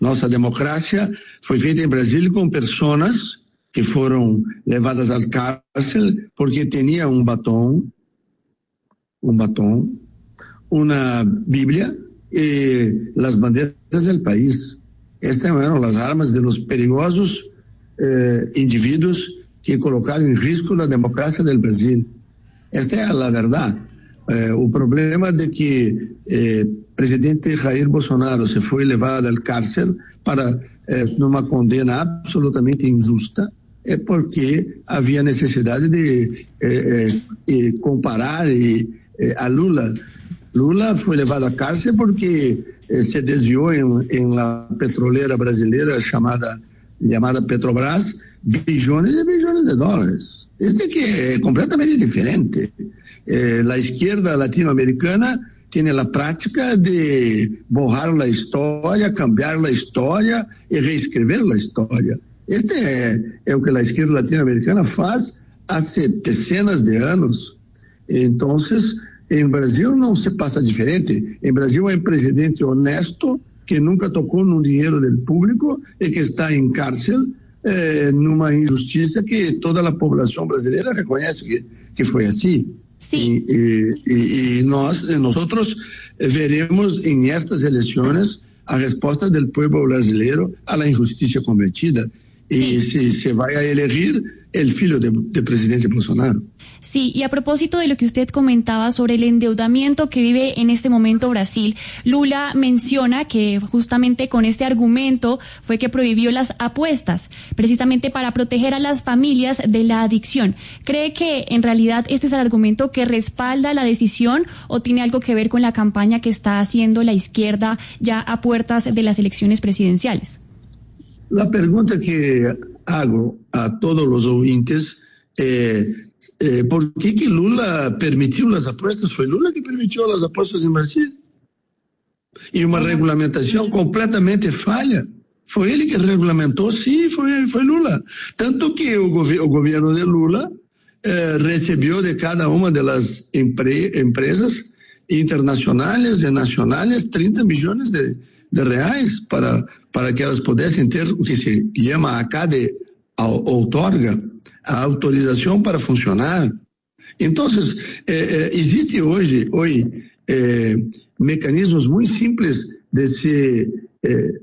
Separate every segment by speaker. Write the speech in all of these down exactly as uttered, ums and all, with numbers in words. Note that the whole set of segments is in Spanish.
Speaker 1: Nossa democracia foi feita em Brasília com pessoas que foram levadas ao cárcel porque tinha um batom, um batom, uma Bíblia e as bandeiras do país. Estas eram as armas de los perigosos eh, indivíduos que colocaram em risco a democracia do Brasil. Esta é a verdade. Eh, o problema de que eh, presidente Jair Bolsonaro se foi levado ao cárcel para eh, numa condena absolutamente injusta é porque havia necessidade de eh, eh, comparar e, eh, a Lula. Lula foi levado à cárcel porque eh, se desviou em, em uma petroleira brasileira chamada, chamada Petrobras, bilhões e bilhões de dólares. Este que é completamente diferente. Eh, a esquerda latino-americana tem a prática de borrar a história, cambiar a história e reescrever a história. Este é, é o que a esquerda latino-americana faz há dezenas de anos. Então, em Brasil não se passa diferente. Em Brasil é um presidente honesto que nunca tocou no dinheiro do público e que está em cárcel eh, numa injustiça que toda a população brasileira reconhece que, que foi assim.
Speaker 2: Sim.
Speaker 1: E, e, e nós, nós veremos em estas eleições a resposta do povo brasileiro à injustiça cometida. E se, se vai a elegir el filho de, de presidente Bolsonaro.
Speaker 2: Sí, y a propósito de lo que usted comentaba sobre el endeudamiento que vive en este momento Brasil, Lula menciona que justamente con este argumento fue que prohibió las apuestas, precisamente para proteger a las familias de la adicción. ¿Cree que en realidad este es el argumento que respalda la decisión o tiene algo que ver con la campaña que está haciendo la izquierda ya a puertas de las elecciones presidenciales?
Speaker 1: La pregunta que hago a todos los oyentes es eh, ¿por qué que Lula permitió las apuestas? Fue Lula que permitió las apuestas en Brasil. Y una regulamentación completamente falla. Fue él que regulamentó, sí, fue, fue Lula. Tanto que el, gobi- el gobierno de Lula eh, recibió de cada una de las empre- empresas internacionales y nacionales treinta millones de de reais para, para que elas pudessem ter o que se chama acá de outorga, a autorização para funcionar. Então, eh, eh, existe hoje, hoje eh, mecanismos muito simples de se eh,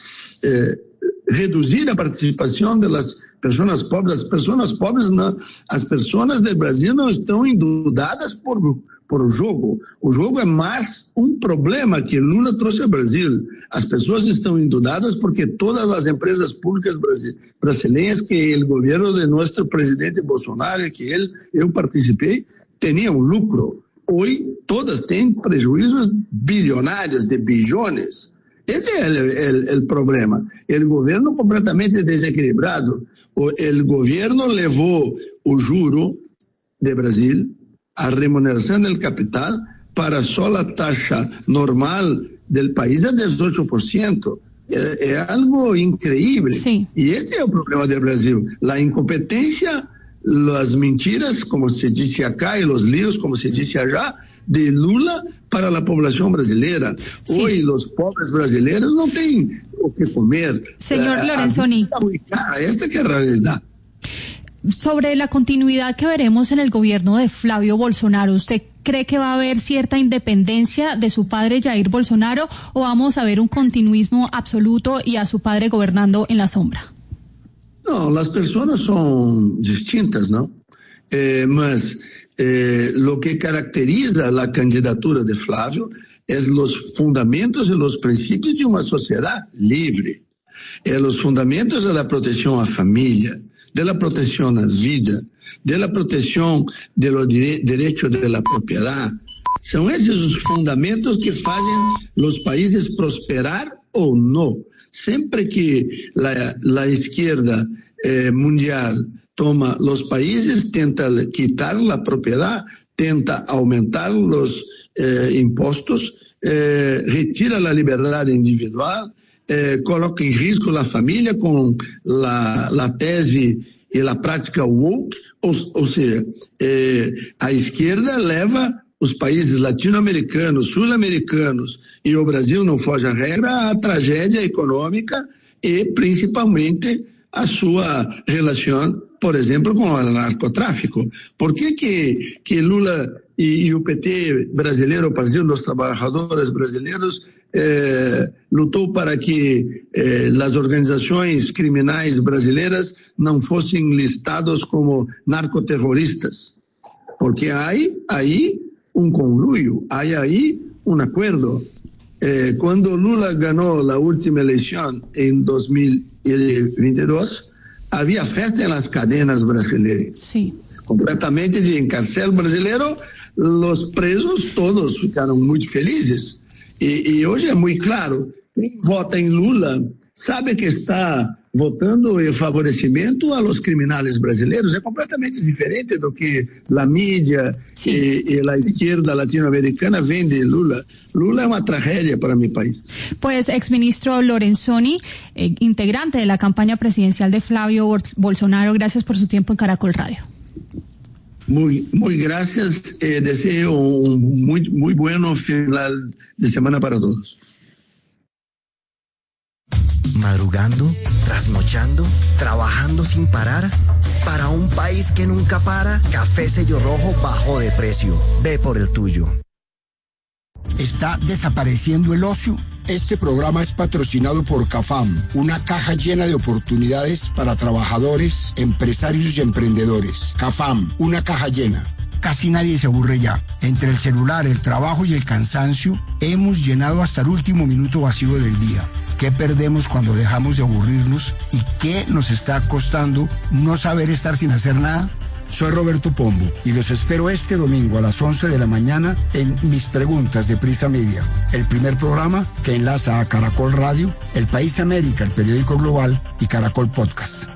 Speaker 1: eh, reduzir a participação das pessoas pobres. As pessoas pobres, não, as pessoas do Brasil não estão endeudadas por por o jogo. O jogo é mais um problema que Lula trouxe ao Brasil. As pessoas estão endeudadas porque todas as empresas públicas brasileiras que o governo de nosso presidente Bolsonaro, que ele, eu participei, tinham lucro. Hoje, todas têm prejuízos bilionários, de bilhões. Esse é o problema. O governo completamente desequilibrado. O el governo levou o juro de Brasil, a remuneração do capital, para só a taxa normal do país é dezoito por cento. É, é algo incrível.
Speaker 2: Sim.
Speaker 1: E este é o problema do Brasil. A incompetência, as mentiras, como se disse acá, e os líos, como se disse allá, de Lula para a população brasileira.
Speaker 2: Sim.
Speaker 1: Hoje, os pobres brasileiros não têm o que comer.
Speaker 2: Senhor Lorenzoni.
Speaker 1: Está muy cara. Esta que é a realidade.
Speaker 2: Sobre la continuidad que veremos en el gobierno de Flavio Bolsonaro, ¿usted cree que va a haber cierta independencia de su padre Jair Bolsonaro o vamos a ver un continuismo absoluto y a su padre gobernando en la sombra?
Speaker 1: No, las personas son distintas, ¿no? Eh, mas eh, lo que caracteriza la candidatura de Flavio es los fundamentos y los principios de una sociedad libre, eh, los fundamentos de la protección a familia, de la protección a vida, de la protección de los dire- derechos de la propiedad. Son esos los fundamentos que hacen los países prosperar o no. Siempre que la, la izquierda eh, mundial toma los países, tenta quitar la propiedad, tenta aumentar los eh, impuestos, eh, retira la libertad individual, eh, coloca em risco a família com a, a tese e a prática woke, ou, ou seja, eh, a esquerda leva os países latino-americanos, sul-americanos e o Brasil não foge à regra, a tragédia econômica e principalmente a sua relação, por exemplo, com o narcotráfico. Por que que, que Lula e, e o P T brasileiro, o Partido dos Trabalhadores brasileiros, eh, lutou para que eh, as organizações criminais brasileiras não fossem listadas como narcoterroristas? Porque há aí um conluio, há aí um acordo. Eh, quando Lula ganhou a última eleição em dois mil e vinte e dois, havia festa nas cadenas brasileiras.
Speaker 2: Sim.
Speaker 1: Completamente de encarcel brasileiro, os presos todos ficaram muito felizes. E, e hoje é muito claro, quem vota em Lula sabe que está votando em favorecimento a los criminais brasileiros. É completamente diferente do que a mídia e, e a esquerda latino-americana vende Lula. Lula é uma tragédia para mi país.
Speaker 2: Pues, exministro Lorenzoni, eh, integrante de la campaña presidencial de Flavio Bolsonaro, gracias por su tiempo en Caracol Radio.
Speaker 1: Muy, muy gracias. Eh, deseo un muy, muy bueno final de semana para todos.
Speaker 3: Madrugando, trasnochando, trabajando sin parar. Para un país que nunca para, Café Sello Rojo bajó de precio. Ve por el tuyo.
Speaker 4: ¿Está desapareciendo el ocio? Este programa es patrocinado por CAFAM, una caja llena de oportunidades para trabajadores, empresarios y emprendedores. CAFAM, una caja llena. Casi nadie se aburre ya. Entre el celular, el trabajo y el cansancio, hemos llenado hasta el último minuto vacío del día. ¿Qué perdemos cuando dejamos de aburrirnos? ¿Y qué nos está costando no saber estar sin hacer nada? Soy Roberto Pombo y los espero este domingo a las once de la mañana en Mis Preguntas de Prisa Media, el primer programa que enlaza a Caracol Radio, El País América, el periódico global, y Caracol Podcast.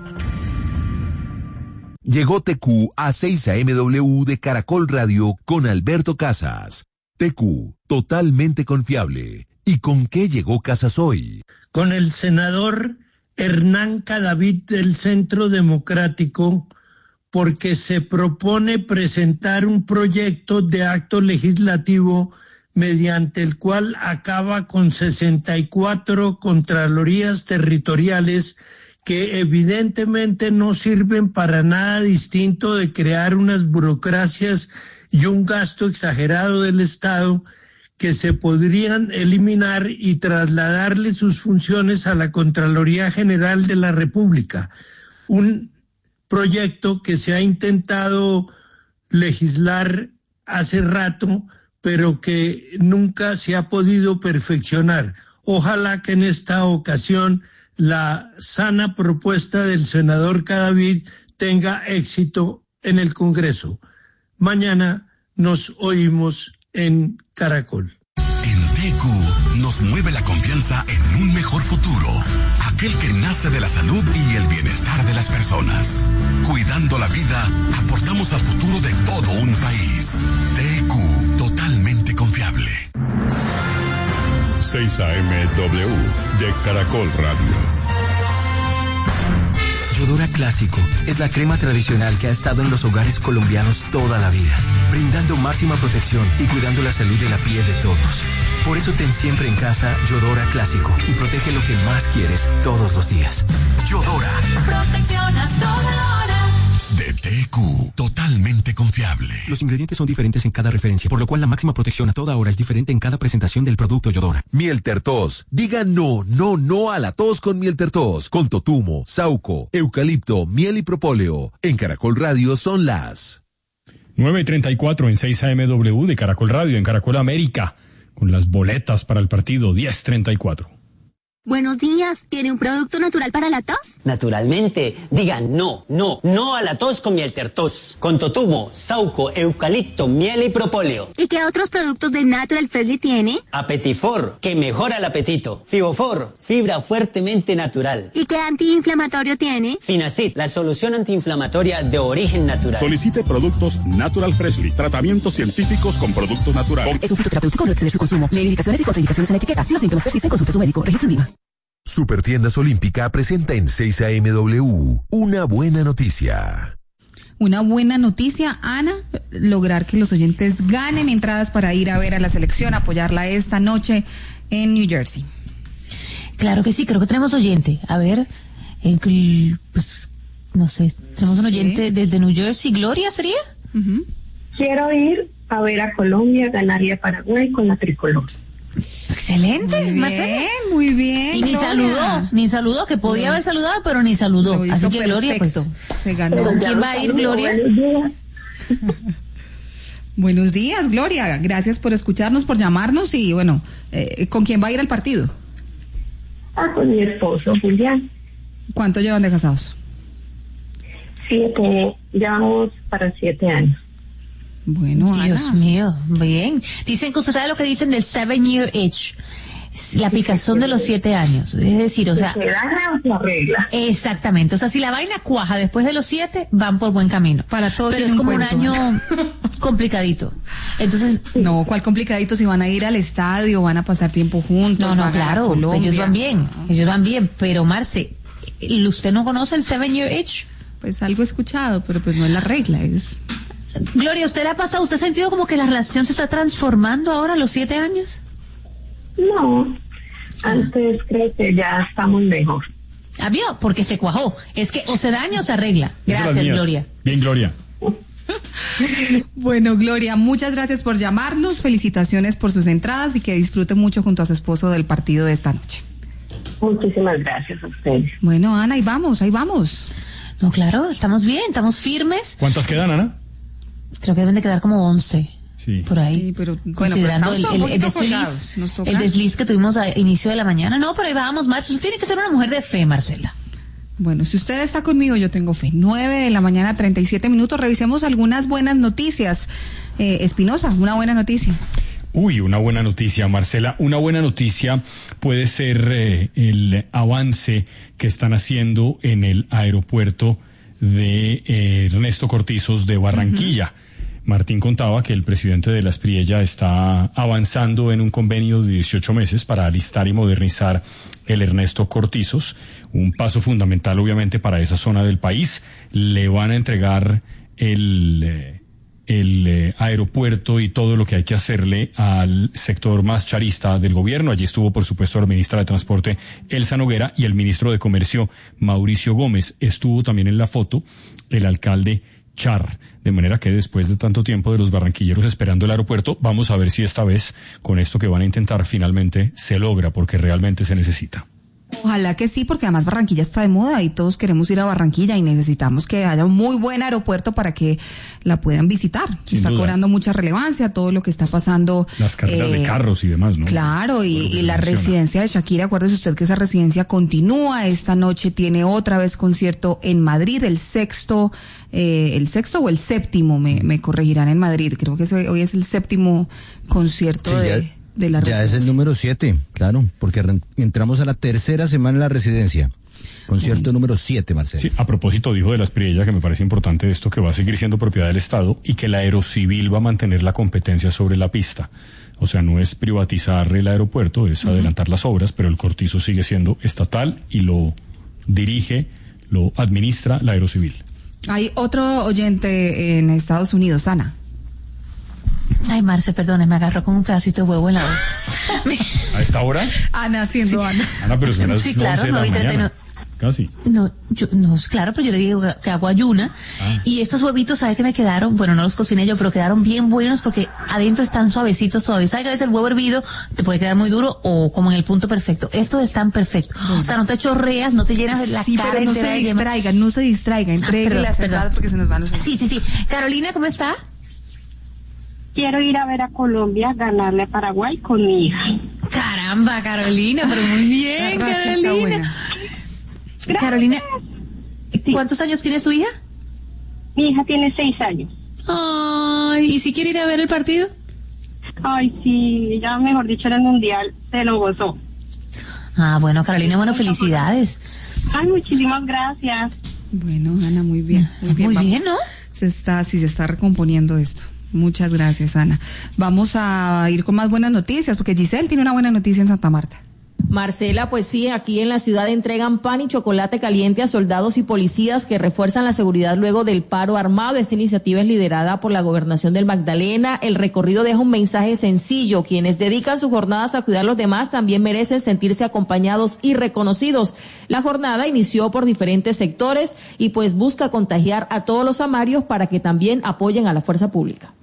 Speaker 5: Llegó T Q a seis A M W de Caracol Radio con Alberto Casas. T Q, totalmente confiable. ¿Y con qué llegó Casas hoy?
Speaker 6: Con el senador Hernán Cadavid del Centro Democrático, porque se propone presentar un proyecto de acto legislativo mediante el cual acaba con sesenta y cuatro contralorías territoriales que evidentemente no sirven para nada distinto de crear unas burocracias y un gasto exagerado del Estado que se podrían eliminar y trasladarle sus funciones a la Contraloría General de la República. Un proyecto que se ha intentado legislar hace rato, pero que nunca se ha podido perfeccionar. Ojalá que en esta ocasión la sana propuesta del senador Cadavid tenga éxito en el Congreso. Mañana nos oímos en Caracol.
Speaker 7: En T Q nos mueve la confianza en un mejor futuro, aquel que nace de la salud y el bienestar de las personas. Cuidando la vida, aportamos al futuro de todo un país. T Q, totalmente confiable.
Speaker 8: seis A M W de Caracol Radio.
Speaker 9: Yodora Clásico es la crema tradicional que ha estado en los hogares colombianos toda la vida, brindando máxima protección y cuidando la salud de la piel de todos. Por eso ten siempre en casa Yodora Clásico y protege lo que más quieres todos los días. Yodora.
Speaker 10: Protección a toda hora.
Speaker 7: De T Q, totalmente confiable.
Speaker 9: Los ingredientes son diferentes en cada referencia, por lo cual la máxima protección a toda hora es diferente en cada presentación del producto Yodora.
Speaker 5: Miel Tertos. Diga no, no, no a la tos con Miel Tertos. Con totumo, sauco, eucalipto, miel y propóleo. En Caracol Radio son las
Speaker 11: nueve y treinta y cuatro en seis A M W de Caracol Radio, en Caracol América, con las boletas para el partido diez treinta y cuatro.
Speaker 12: Buenos días, ¿tiene un producto natural para la tos?
Speaker 13: Naturalmente, digan no, no, no a la tos con Miel Tertos, con totumo, sauco, eucalipto, miel y propóleo.
Speaker 12: ¿Y qué otros productos de Natural Freshly tiene?
Speaker 13: Apetifor, que mejora el apetito. Fibofor, fibra fuertemente natural.
Speaker 12: ¿Y qué antiinflamatorio tiene?
Speaker 13: Finacid, la solución antiinflamatoria de origen natural.
Speaker 8: Solicite productos Natural Freshly, tratamientos científicos con productos naturales.
Speaker 14: Es un fitoterapéutico, no excede su consumo. Lee indicaciones y contraindicaciones en la etiqueta. Si los síntomas persisten, consulte a su médico. Registro en Viva.
Speaker 5: Supertiendas Olímpica presenta en seis A M W una buena noticia.
Speaker 15: Una buena noticia, Ana, lograr que los oyentes ganen entradas para ir a ver a la selección, apoyarla esta noche en New Jersey.
Speaker 16: Claro que sí, creo que tenemos oyente. A ver, el, pues, no sé, tenemos un oyente sí. desde New Jersey. ¿Gloria sería?
Speaker 17: Uh-huh. Quiero ir a ver a Colombia ganarle a Paraguay con la tricolor.
Speaker 16: Excelente,
Speaker 15: muy bien,
Speaker 16: Marcela.
Speaker 15: Muy bien.
Speaker 16: Y ni
Speaker 15: Gloria.
Speaker 16: saludó, ni saludó, que podía no. haber saludado, pero ni saludó. Así que Gloria, pues,
Speaker 15: se ganó.
Speaker 16: ¿Con quién va a ir Gloria?
Speaker 15: Buenos días, Gloria. Gracias por escucharnos, por llamarnos y bueno, eh, ¿con quién va a ir al partido?
Speaker 17: Ah, con mi esposo, Julián.
Speaker 15: ¿Cuánto llevan de casados?
Speaker 17: Siete, llevamos para siete años.
Speaker 15: Bueno,
Speaker 16: Dios
Speaker 15: Ana.
Speaker 16: mío, bien. Dicen que usted sabe lo que dicen del seven year itch, la picazón de los siete años. Es decir, o sea,
Speaker 17: se da la regla.
Speaker 16: Exactamente. O sea, si la vaina cuaja después de los siete, van por buen camino.
Speaker 15: Para todos.
Speaker 16: Pero es como un, un año complicadito. Entonces,
Speaker 15: no, ¿cuál complicadito? Si van a ir al estadio, van a pasar tiempo juntos.
Speaker 16: No, no, claro. Ellos van bien. Ellos van bien. Pero Marce, ¿usted no conoce el seven year itch?
Speaker 15: Pues algo he escuchado, pero pues no es la regla, es.
Speaker 16: Gloria, ¿usted le ha pasado, usted ha sentido como que la relación se está transformando ahora a los siete años?
Speaker 17: No, antes creo que ya estamos mejor.
Speaker 16: ¿Ah, vio? Porque se cuajó. Es que o se daña o se arregla. Gracias, Gloria.
Speaker 11: Bien, Gloria.
Speaker 15: Bueno, Gloria, muchas gracias por llamarnos, felicitaciones por sus entradas y que disfrute mucho junto a su esposo del partido de esta noche.
Speaker 17: Muchísimas gracias a ustedes.
Speaker 15: Bueno, Ana, ahí vamos, ahí vamos.
Speaker 16: No, claro, estamos bien, estamos firmes.
Speaker 11: ¿Cuántas quedan, Ana?
Speaker 16: Creo que deben de quedar como once.
Speaker 11: Sí.
Speaker 16: Por ahí.
Speaker 15: Sí, pero
Speaker 16: considerando
Speaker 15: bueno,
Speaker 16: el, el, el, desliz, el desliz que tuvimos a inicio de la mañana. No, pero ahí vamos, Marce. Usted tiene que ser una mujer de fe, Marcela.
Speaker 15: Bueno, si usted está conmigo, yo tengo fe. Nueve de la mañana, treinta y siete minutos. Revisemos algunas buenas noticias. Eh, Espinosa, una buena noticia.
Speaker 11: Uy, una buena noticia, Marcela. Una buena noticia puede ser eh, el avance que están haciendo en el aeropuerto de eh, Ernesto Cortizos de Barranquilla. Uh-huh. Martín contaba que el presidente de la Espriella está avanzando en un convenio de dieciocho meses para alistar y modernizar el Ernesto Cortizos, un paso fundamental obviamente para esa zona del país. Le van a entregar el, eh, el eh, aeropuerto y todo lo que hay que hacerle al sector más charista del gobierno. Allí estuvo, por supuesto, la ministra de Transporte, Elsa Noguera, y el ministro de Comercio, Mauricio Gómez. Estuvo también en la foto el alcalde Char, de manera que después de tanto tiempo de los barranquilleros esperando el aeropuerto, vamos a ver si esta vez con esto que van a intentar finalmente se logra, porque realmente se necesita.
Speaker 15: Ojalá que sí, porque además Barranquilla está de moda y todos queremos ir a Barranquilla y necesitamos que haya un muy buen aeropuerto para que la puedan visitar.
Speaker 11: Sin
Speaker 15: está
Speaker 11: duda.
Speaker 15: Cobrando mucha relevancia todo lo que está pasando.
Speaker 11: Las carreras eh, de carros y demás, ¿no?
Speaker 15: Claro, y, y la menciona. Residencia de Shakira, acuérdese usted que esa residencia continúa. Esta noche tiene otra vez concierto en Madrid, el sexto, eh, el sexto o el séptimo, me, me corregirán, en Madrid. Creo que hoy es el séptimo concierto sí, de...
Speaker 18: Ya.
Speaker 15: De la
Speaker 18: ya es el número siete, claro, porque re- entramos a la tercera semana en la residencia. Concierto sí. número siete, Marcelo.
Speaker 11: Sí, a propósito, dijo de la Espriella, que me parece importante esto, que va a seguir siendo propiedad del Estado y que la Aerocivil va a mantener la competencia sobre la pista. O sea, no es privatizar el aeropuerto, es uh-huh. adelantar las obras, pero el Cortizo sigue siendo estatal y lo dirige, lo administra la Aerocivil.
Speaker 15: Hay otro oyente en Estados Unidos, Ana.
Speaker 16: Ay, Marce, perdone, me agarró con un pedacito de huevo en la boca.
Speaker 11: ¿A esta hora?
Speaker 15: Ana, siendo
Speaker 16: sí.
Speaker 15: Ana.
Speaker 11: Ana, pero son las
Speaker 16: sí, claro,
Speaker 11: once de la mañana. Casi.
Speaker 16: No, yo, no, claro, pero yo le digo que hago ayuna. Ah. Y estos huevitos, ¿sabes qué me quedaron? Bueno, no los cociné yo, pero quedaron bien buenos porque adentro están suavecitos todavía. ¿Sabes que a veces el huevo hervido te puede quedar muy duro o como en el punto perfecto? Estos están perfectos. Bueno. O sea, no te chorreas, no te llenas la
Speaker 15: sí,
Speaker 16: cara.
Speaker 15: Pero no se distraiga, no se distraiga. Entregue ah, las entradas porque se nos van a...
Speaker 16: Sí, sí, sí. Carolina, ¿cómo está?
Speaker 17: Quiero ir a ver a Colombia ganarle a Paraguay con mi hija.
Speaker 16: Caramba, Carolina, pero muy bien, Carolina. Carolina, ¿cuántos sí. años tiene su hija?
Speaker 17: Mi hija tiene seis años.
Speaker 16: Ay, ¿y si quiere ir a ver el partido?
Speaker 17: Ay, sí, ya mejor dicho en el Mundial se lo gozó.
Speaker 16: Ah, bueno, Carolina, bueno, felicidades.
Speaker 17: Ay, muchísimas gracias.
Speaker 15: Bueno, Ana, muy bien. Muy bien,
Speaker 16: muy bien, ¿no?
Speaker 15: Se está, sí, se está recomponiendo esto. Muchas gracias, Ana. Vamos a ir con más buenas noticias, porque Giselle tiene una buena noticia en Santa Marta.
Speaker 19: Marcela, pues sí, aquí en la ciudad entregan pan y chocolate caliente a soldados y policías que refuerzan la seguridad luego del paro armado. Esta iniciativa es liderada por la Gobernación del Magdalena. El recorrido deja un mensaje sencillo. Quienes dedican sus jornadas a cuidar a los demás también merecen sentirse acompañados y reconocidos. La jornada inició por diferentes sectores y pues busca contagiar a todos los amarios para que también apoyen a la fuerza pública.